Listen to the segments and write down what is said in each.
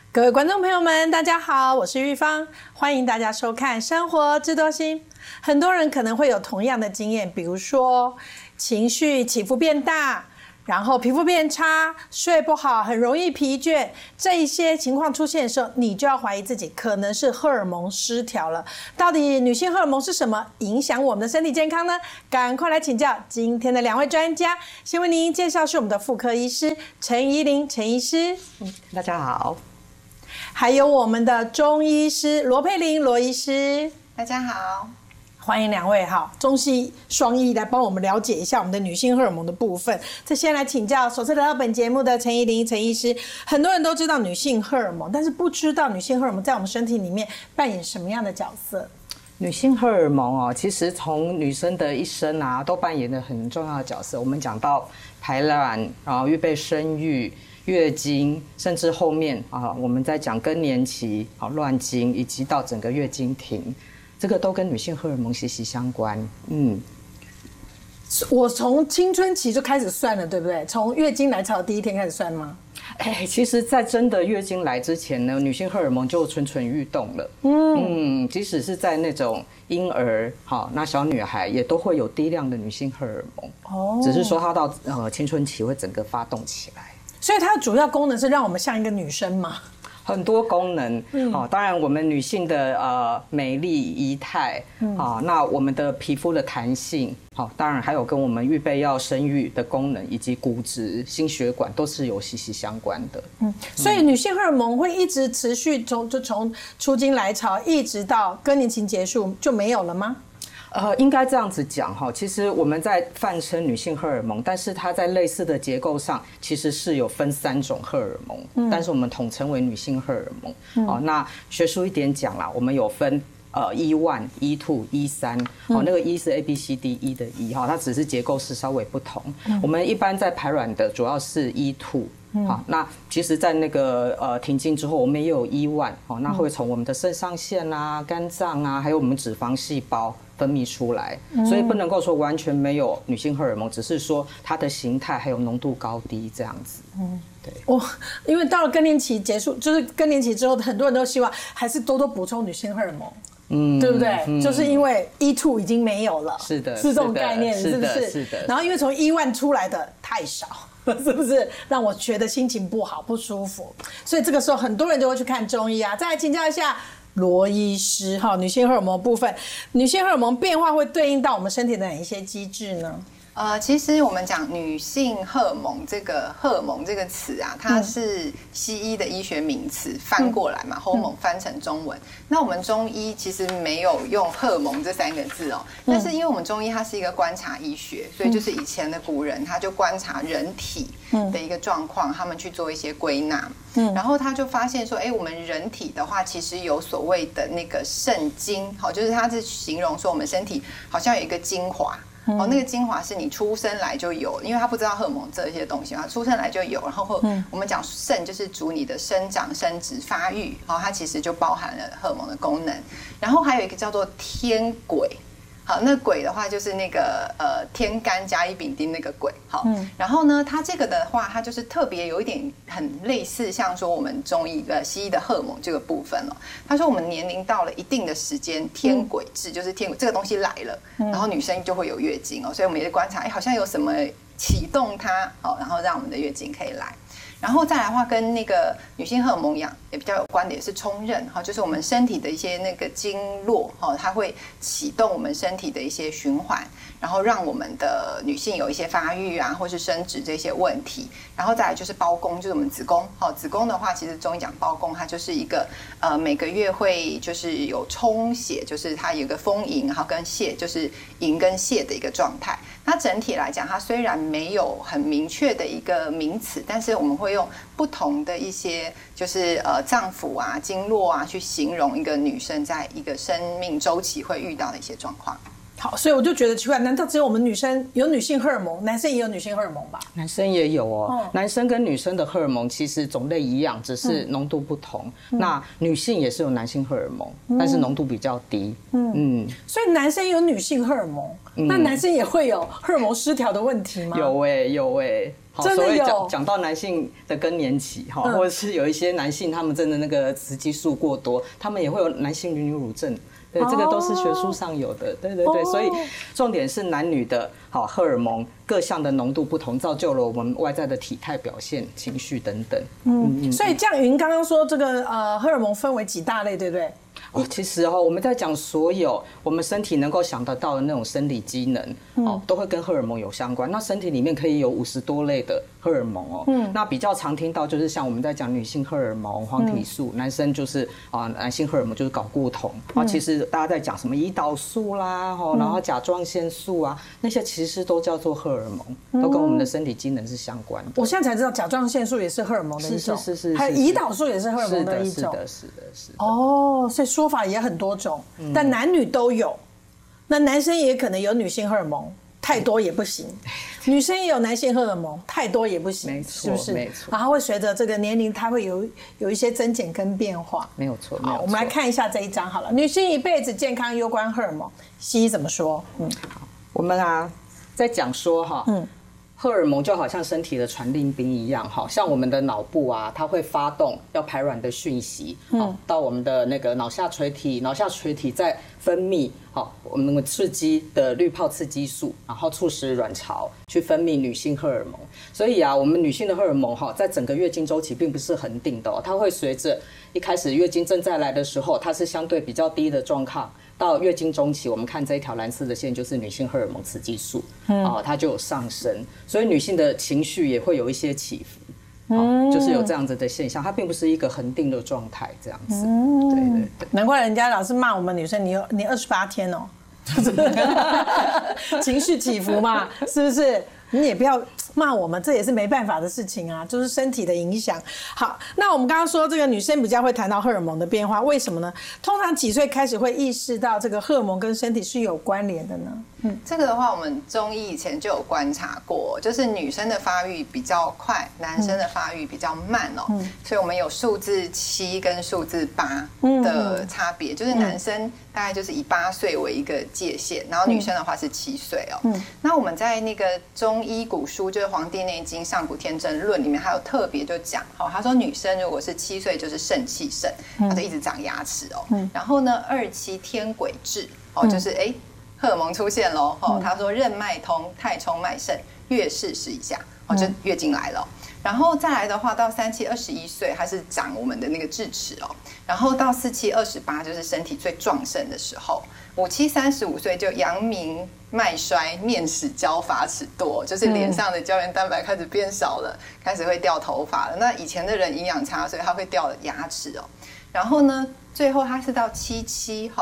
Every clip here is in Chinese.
各位观众朋友们，大家好，我是玉芳，欢迎大家收看《生活知多心》。很多人可能会有同样的经验，比如说情绪起伏变大，然后皮肤变差，睡不好，很容易疲倦，这一些情况出现的时候，你就要怀疑自己可能是荷尔蒙失调了。到底女性荷尔蒙是什么，影响我们的身体健康呢？赶快来请教今天的两位专家。先为您介绍是我们的妇科医师陈怡玲陈医师， 大家好。 还有我们的中医师罗佩玲罗医师， 大家好。 欢迎两位哈，中西双医来帮我们了解一下我们的女性荷尔蒙的部分。这先来请教首次来到本节目的陈怡玲陈医师。很多人都知道女性荷尔蒙，但是不知道女性荷尔蒙在我们身体里面扮演什么样的角色。 女性荷尔蒙哦，其实从女生的一生啊，都扮演了很重要的角色。我们讲到排卵，然后预备生育、月经，甚至后面啊，我们在讲更年期、乱经，以及到整个月经停，这个都跟女性荷尔蒙息息相关。 我从青春期就开始算了，对不对？从月经来潮的第一天开始算吗？ 其实，在真的月经来之前呢，女性荷尔蒙就蠢蠢欲动了。即使是在那种婴儿，那小女孩也都会有低量的女性荷尔蒙。只是说她到青春期会整个发动起来。 所以它的主要功能是让我们像一个女生嘛？ 很多功能，当然我们女性的美丽仪态，那我们的皮肤的弹性，当然还有跟我们预备要生育的功能，以及骨质、心血管都是有息息相关的。 所以女性荷尔蒙会一直持续从出经来潮一直到更年期结束就没有了吗？ 应该这样子讲哈，其实我们在泛称女性荷尔蒙，但是它在类似的结构上其实是有分3种荷尔蒙，但是我们统称为女性荷尔蒙。那学术一点讲啦，我们有分E1、E2、E3，那个 E 是 ABCDE 的 E 哈，它只是结构是稍微不同。我们一般在排卵的主要是 E2。好，那其实，在那个停经之后，我们也有E1，那会从我们的肾上腺啊、肝脏啊，还有我们脂肪细胞分泌出来，所以不能够说完全没有女性荷尔蒙，只是说它的形态还有浓度高低这样子。对。 因为到了更年期结束，就是更年期之后，很多人都希望还是多多补充女性荷尔蒙。对不对？就是因为 E2 已经没有了， 是的， 是这种概念，是不是？ 是的。 然后因为从E1出来的太少，是不是让我觉得心情不好、不舒服？所以这个时候很多人就会去看中医啊。再来请教一下罗医师哈，女性荷尔蒙部分，女性荷尔蒙变化会对应到我们身体的哪一些机制呢？ 其实我们讲女性荷尔蒙这个荷尔蒙这个词啊，它是西医的医学名词，翻过来嘛，hormone 翻成中文。那我们中医其实没有用荷尔蒙这3个字哦，但是因为我们中医它是一个观察医学，所以就是以前的古人他就观察人体的一个状况，他们去做一些归纳，然后他就发现说，我们人体的话其实有所谓的那个肾精，就是他是形容说我们身体好像有一个精华。那个精华是你出生来就有，因为他不知道荷尔蒙这些东西嘛，出生来就有。然后我们讲肾就是主你的生长、生殖、发育，它其实就包含了荷尔蒙的功能。然后还有一个叫做天癸。好，那癸的话就是那个天干甲乙丙丁那个癸。好，然后呢，它这个的话，它就是特别有一点很类似，像说我们中医西医的荷尔蒙这个部分哦。他说我们年龄到了一定的时间，天癸至就是天癸这个东西来了，然后女生就会有月经哦，所以我们也观察，好像有什么启动它哦，然后让我们的月经可以来。然后再来的话，跟那个女性荷尔蒙也比较有关的，也是冲任哈，就是我们身体的一些那个经络哈，它会启动我们身体的一些循环，然后让我们的女性有一些发育啊，或是生殖这些问题。然后再来就是包宫，就是我们子宫。好，子宫的话，其实中医讲包宫，它就是一个每个月会就是有充血，就是它有一个丰盈，然后跟泄，就是盈跟泄的一个状态。它整体来讲，它虽然没有很明确的一个名词，但是我们会用不同的一些就是脏腑啊、经络啊去形容一个女生在一个生命周期会遇到的一些状况。 好，所以我就觉得奇怪，难道只有我们女生有女性荷尔蒙，男生也有女性荷尔蒙吧？ 男生也有哦，男生跟女生的荷尔蒙其实种类一样，只是浓度不同。那女性也是有男性荷尔蒙，但是浓度比较低。 所以男生有女性荷尔蒙，那男生也会有荷尔蒙失调的问题吗？ 有欸。 真的有讲到男性的更年期哈，或者是有一些男性他们真的那个雌激素过多，他们也会有男性女乳症。对，这个都是学术上有的，对对对，所以重点是男女的荷尔蒙各项的浓度不同，造就了我们外在的体态表现、情绪等等。 所以像云刚刚说这个荷尔蒙分为几大类，对不对？ 其实我们在讲所有我们身体能够想得到的那种生理机能，都会跟荷尔蒙有相关。那身体里面可以有50多类的荷尔蒙那比较常听到就是像我们在讲女性荷尔蒙、黄体素，男生就是男性荷尔蒙就是睾固酮其实大家在讲什么胰岛素啦，然后甲状腺素啊，那些其实都叫做荷尔蒙，都跟我们的身体机能是相关的。 我现在才知道甲状腺素也是荷尔蒙的一种， 是， 还有胰岛素也是荷尔蒙的一种。 是的。 所以说法也很多种，但男女都有。那男生也可能有女性荷尔蒙，太多也不行；女生也有男性荷尔蒙，太多也不行，是不是？ 没错。 然后会随着这个年龄，它会有一些增减跟变化。 没有错。 好，我们来看一下这一章好了。女性一辈子健康攸关荷尔蒙，西医怎么说？ 好，我们在讲说荷尔蒙就好像身体的传令兵一样，像我们的脑部它会发动要排卵的讯息，到我们的那个脑下垂体，脑下垂体再分泌我们刺激的滤泡刺激素，然后促使卵巢去分泌女性荷尔蒙。所以我们女性的荷尔蒙在整个月经周期并不是恒定的它会随着一开始月经正在来的时候，它是相对比较低的状况。到月经中期，我们看这一条蓝色的线就是女性荷尔蒙雌激素，它就有上升，所以女性的情绪也会有一些起伏，就是有这样子的现象，它并不是一个恒定的状态，这样子。对。 难怪人家老是骂我们女生，你28天情绪起伏嘛，是不是？你也不要骂我们，这也是没办法的事情啊，就是身体的影响。好，那我们刚刚说这个女生比较会谈到荷尔蒙的变化，为什么呢？通常几岁开始会意识到这个荷尔蒙跟身体是有关联的呢？ 这个的话，我们中医以前就有观察过，就是女生的发育比较快，男生的发育比较慢所以我们有数字7跟数字8的差别，就是男生大概就是以8岁为一个界限，然后女生的话是7岁那我们在那个中医古书，就是《黄帝内经·上古天真论》里面，还有特别就讲他说女生如果是7岁就是肾气盛，她就一直长牙齿然后呢27天癸至就是荷尔蒙出现喽他说任脉通，太冲脉盛，月事时以下就月经来了然后再来的话，到37、21岁，它是长我们的那个智齿然后到47、28就是身体最壮盛的时候，57、35岁就阳明脉衰，面齿焦，发齿多，就是脸上的胶原蛋白开始变少了，开始会掉头发了。那以前的人营养差，所以他会掉牙齿然后呢，最后他是到77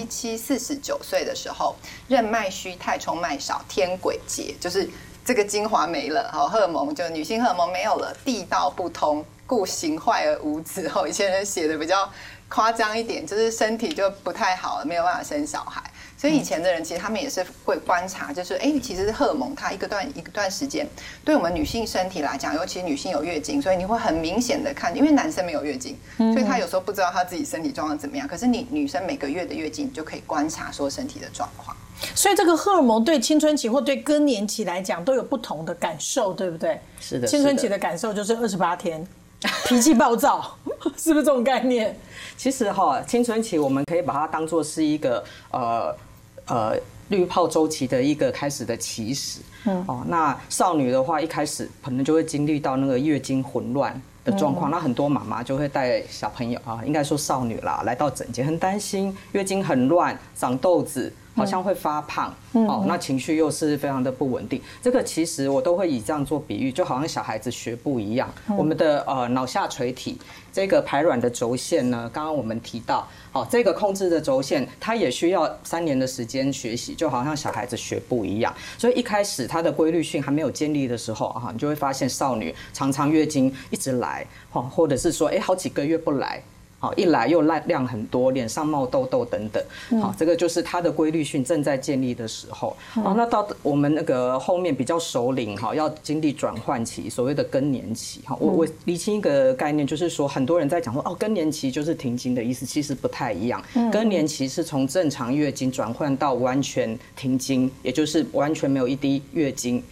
49岁的时候，任脉虚，太冲脉少，天癸竭，就是这个精华没了，荷尔蒙就女性荷尔蒙没有了，地道不通，故形坏而无子。以前人写的比较夸张一点，就是身体就不太好了，没有办法生小孩。所以以前的人其实他们也是会观察，就是其实荷尔蒙它一段时间，对我们女性身体来讲，尤其女性有月经，所以你会很明显的看，因为男生没有月经，所以他有时候不知道他自己身体状况怎么样。可是女生每个月的月经，你就可以观察说身体的状况。 所以这个荷尔蒙对青春期或对更年期来讲都有不同的感受，对不对？ 是的。 青春期的感受就是28天，脾气暴躁，是不是这种概念？ 其实青春期我们可以把它当作是一个滤泡周期的一个开始的起始。那少女的话，一开始可能就会经历到那个月经混乱的状况，那很多妈妈就会带小朋友应该说少女啦，来到诊间，很担心月经很乱，长痘子，好像会发胖，那情绪又是非常的不稳定。这个其实我都会以这样做比喻，就好像小孩子学步一样，我们的脑下垂体这个排卵的轴线呢，刚刚我们提到，这个控制的轴线，它也需要3年的时间学习，就好像小孩子学步一样。所以一开始它的规律性还没有建立的时候，你就会发现少女常常月经一直来，或者是说好几个月不来。一来又量很多，脸上冒痘痘等等，这个就是它的规律性正在建立的时候。那到我们那个后面比较熟龄，要经历转换期，所谓的更年期。我厘清一个概念，就是说很多人在讲说更年期就是停经的意思，其实不太一样。更年期是从正常月经转换到完全停经，也就是完全没有一滴月经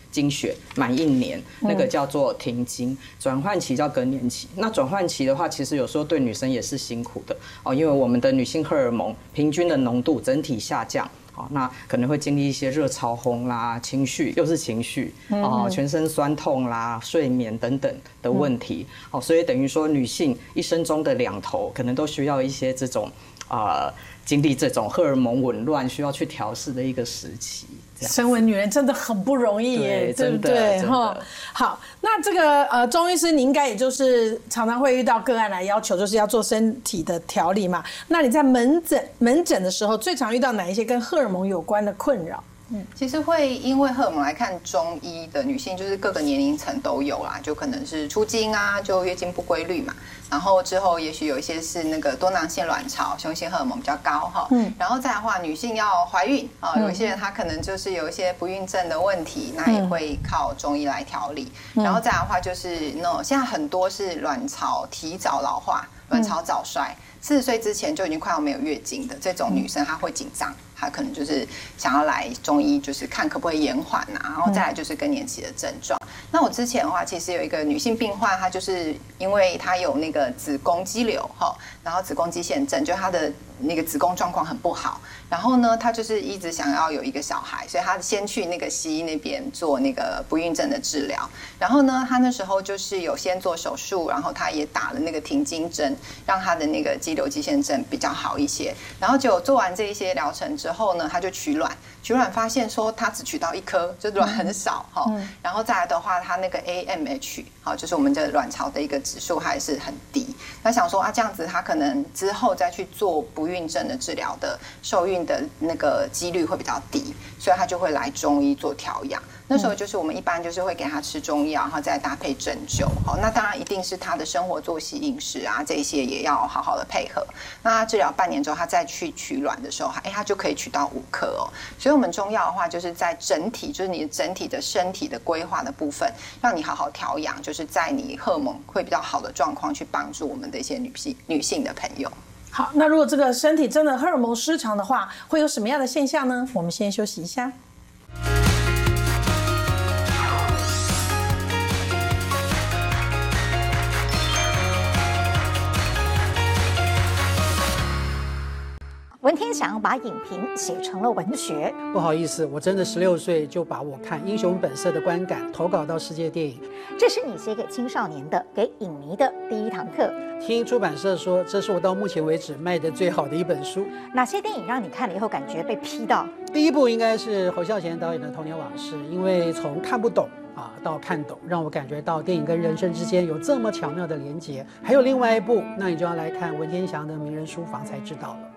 经血满1年，那个叫做停经，转换期叫更年期。那转换期的话，其实有时候对女生也是辛苦的哦，因为我们的女性荷尔蒙平均的浓度整体下降。那可能会经历一些热潮红啦、情绪又是情绪全身酸痛啦、睡眠等等的问题所以等于说女性一生中的2头可能都需要一些这种经历这种荷尔蒙紊乱需要去调试的一个时期。 身为女人真的很不容易耶，对不对？好，那这个钟医师，你应该也就是常常会遇到个案来要求，就是要做身体的调理嘛。那你在门诊的时候，最常遇到哪一些跟荷尔蒙有关的困扰？ 其实会因为荷尔蒙来看，中医的女性就是各个年龄层都有啦，就可能是初经啊，就月经不规律嘛，然后之后也许有一些是那个多囊性卵巢，雄性荷尔蒙比较高哈，然后再来的话，女性要怀孕有一些人她可能就是有一些不孕症的问题，那也会靠中医来调理，然后再来的话就是现在很多是卵巢提早老化，卵巢早衰，40岁之前就已经快要没有月经的这种女生，她会紧张。她可能就是想要来中医，就是看可不可以延缓啊，然后再来就是更年期的症状。那我之前的话，其实有一个女性病患，她就是因为她有那个子宫肌瘤然后子宫肌腺症，就她的那个子宫状况很不好，然后呢，她就是一直想要有一个小孩，所以她先去那个西医那边做那个不孕症的治疗。然后呢，她那时候就是有先做手术，然后她也打了那个停经针，让她的那个肌瘤肌腺症比较好一些。然后就做完这一些疗程之后呢，她就取卵发现说她只取到1颗，就卵很少然后再来的话，她那个 AMH 就是我们的卵巢的一个指数还是很低。她想说这样子她可能之后再去做不孕症的治疗的受孕的那个几率会比较低，所以她就会来中医做调养。那时候就是我们一般就是会给她吃中药，然后再搭配针灸。那当然一定是她的生活作息、饮食啊这些也要好好的配合。那她治疗半年之后，她再去取卵的时候，她就可以取到5颗哦。所以我们中药的话，就是在整体，就是你整体的身体的规划的部分，让你好好调养，就是在你荷尔蒙会比较好的状况，去帮助我们的一些女性的朋友。 好，那如果这个身体真的荷尔蒙失常的话，会有什么样的现象呢？我们先休息一下。 文天祥把影评写成了文学。 不好意思，我真的16岁就把我看《英雄本色》的观感投稿到世界电影。 这是你写给青少年的、给影迷的第1堂课。 听出版社说，这是我到目前为止卖得最好的一本书。 哪些电影让你看了以后感觉被批到？ 第一部应该是侯孝贤导演的《童年往事》，因为从看不懂到看懂，让我感觉到电影跟人生之间有这么巧妙的连结。还有另外一部，那你就要来看文天祥的《名人书房》才知道了。